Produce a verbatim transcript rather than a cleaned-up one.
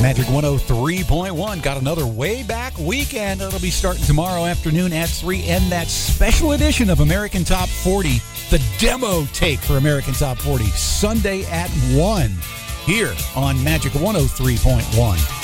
Magic one oh three point one got another way back weekend. It'll be starting tomorrow afternoon at three, and that special edition of American Top forty, the demo take for American Top forty, Sunday at one, here on Magic one oh three point one.